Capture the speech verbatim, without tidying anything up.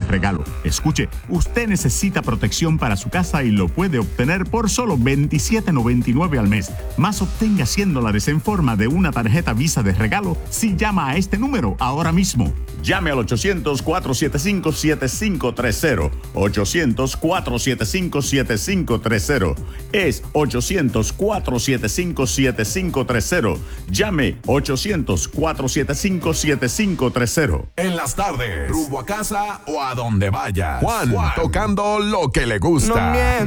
regalo. Escuche, usted necesita protección para su casa y lo puede obtener por solo veintisiete noventa y nueve al mes. Más obtenga cien dólares en forma de una tarjeta Visa de regalo si llama a este número ahora mismo. Llame al ochocientos, cuatro siete cinco, siete cinco tres cero. ochocientos, cuatro siete cinco, siete cinco tres cero. Es ochocientos, cuatro siete cinco, siete cinco tres cero. Llame ochocientos, cuatro siete cinco, siete cinco tres cero. En las tardes, rumbo a casa o a donde vaya. Juan, Juan, tocando lo que le gusta. No